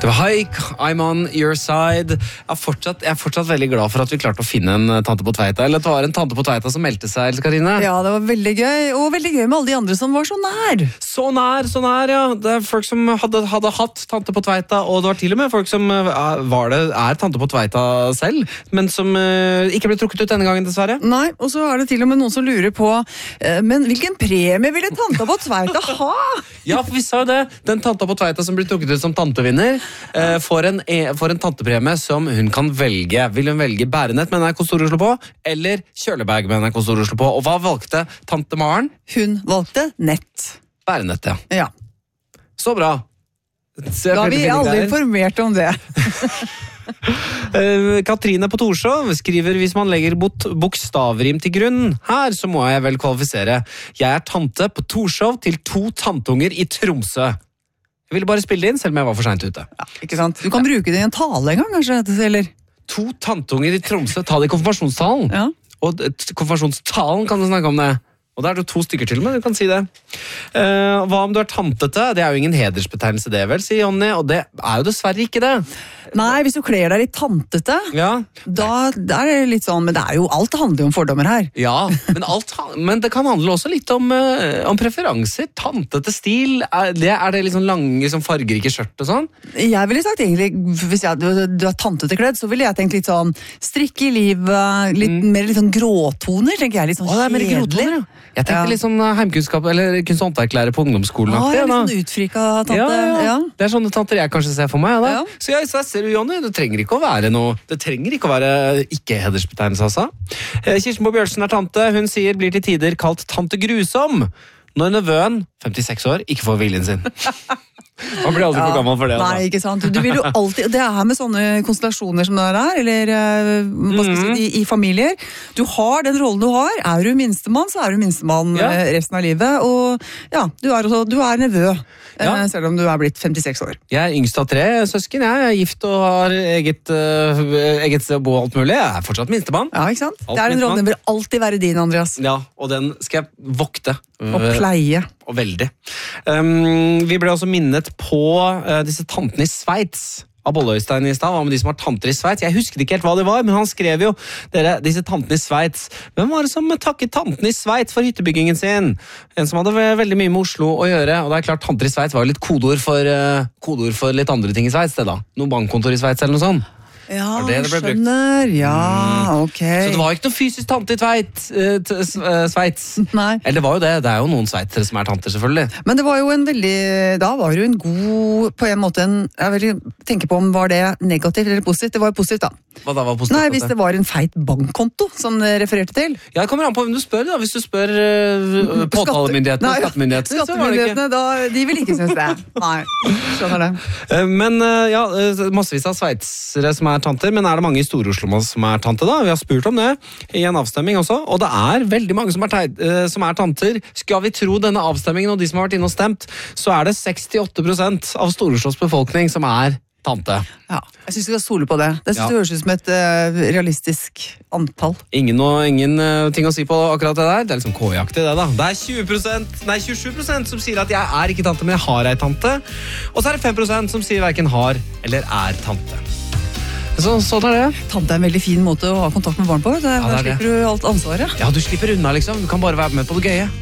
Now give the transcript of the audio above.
Det var Haik, I'm on your side. Jeg er fortsatt veldig glad for at vi klarte å finne en tante på Tveita. Eller at det var en tante på Tveita som meldte seg, Else Karine. Ja, det var veldig gøy. Og veldig gøy med alle de andre som var så nær. Så nær, ja. Det er folk som hadde hatt tante på Tveita, og det var til og med folk som er tante på Tveita selv, men som ikke ble trukket ut denne gangen, dessverre. Nei, og så er det til og med noen som lurer på, men hvilken premie ville tanta på Tveita ha? Ja, for vi sa jo det. Den tanta på Tveita som blir trukket ut som tantevinner, får en tantepremie som hun kan velge. Vil hun velge bærenett med NRK Stor Oslo på, eller kjølebag med NRK Stor Oslo på? Og hva valgte tante Maren? Hun valgte nett. Bærenett, ja. Ja. Så bra. Da har vi alle informert om det. Katrine på Torshov skriver: hvis man legger bokstavrim til grunn her, så må jeg vel kvalifisere. Jeg er tante på Torshov til 2 tanteunger i Tromsø. Jeg ville bare spille det inn, selv om jeg var for sent ute. Ja, ikke sant? Du kan bruke det i en tale en gang, kanskje? Eller? 2 tanteunger i Tromsø, ta det i konfirmasjonstalen. Ja. Og konfirmasjonstalen kan du snakke om det. Og da er det 2 stykker til med, du kan si det. Hva om du er tantete? Det er jo ingen hedersbetegnelse det vel, sier Jonny, og det er jo dessverre ikke det. Nei, hvis du kler deg litt tantete, ja. Da er det litt sånn, men det er jo, alt handler jo om fordommer her. Ja, men det kan handle også litt om preferanser. Tantete stil, er det litt sånn lange, sånn fargerike skjørt og sånn? Jeg ville sagt egentlig, hvis du er tantete kledd, så ville jeg tenkt litt sånn strikk i livet, mer litt sånn gråtoner, tenker jeg, litt sånn det er mer gråtoner, ja. Jeg tenkte litt sånn heimkunnskap eller kunst- og håndverklærer på ungdomsskolen. Litt sånn utfrika tante. Ja. Det er sånne tanter jeg kanskje ser for meg. Da. Ja. Så jeg ser du, Jonny, det trenger ikke å være ikke-hedersbetegnelse, altså. Kirsten Bo Bjørnsen er tante. Hun sier blir til tider kalt tante grusom når nevøen, 56 år, ikke får viljen sin. Man blir aldri for gammel for det. Nei, ikke sant. Du vil jo alltid, det er her med sånne konstellasjoner som det er, eller hva skal jeg si, i familier. Du har den rollen du har. Er du minstemann, så er du minstemann resten av livet. Og ja, du er nevø, selv om du er blitt 56 år. Jeg er yngst av 3 søsken. Jeg er gift og har eget sted å bo og alt mulig. Jeg er fortsatt minstemann. Ja, ikke sant? Det er en rolle, den vil alltid være din, Andreas. Ja, og den skal jeg vokte. Og pleie. Og veldig. Vi ble også minnet på disse tantene i Sveits av Bolle-Øystein i stad. Hva med de som har tanter i Sveits? Jeg husket ikke helt hva det var, men han skrev jo disse tantene i Sveits. Hvem var det som takket tantene i Sveits for hyttebyggingen sin? En som hadde veldig mye med Oslo å gjøre. Og det er klart, tanter i Sveits var jo litt kodeord for litt andre ting i Sveits. Noe bankkontor i Sveits eller noe sånt. Ja, skjønner. Ja, ok. Så det var ikke noe fysisk tante i Sveits. Nei. Eller det var jo det. Det er jo noen sveitsere som er tanter, selvfølgelig. Men det var jo da var det jo en god, på en måte, jeg vil tenke på om var det negativt eller positivt. Det var jo positivt, da. Hva da var positivt? Nei, hvis det var en feit bankkonto som det refererte til. Ja, det kommer an på hvem du spør, da. Hvis du spør påtalemyndighetene, skattemyndighetene, så var det ikke. De vil ikke synes det. Nei, skjønner det. Men ja, massevis av sveitsere som er tanter, men er det mange i Stor-Oslo som er tante da? Vi har spurt om det i en avstemming også, og det er veldig mange som er tanter. Skal vi tro denne avstemmingen og de som har vært inne og stemt, så er det 68% av Stor-Oslos befolkning som er tante. Ja, jeg synes vi skal stole på det. Det synes det høres ut som et realistisk antall. Ingen ting å si på akkurat det der. Det er liksom K-jaktig det da. Det er 27% som sier at jeg er ikke tante, men jeg har ei tante. Og så er det 5% som sier hverken har eller er tante. Sånn er det. Tante er en veldig fin måte å ha kontakt med barn på. Da slipper du alt ansvaret. Ja, du slipper unna liksom. Du kan bare være med på det gøye.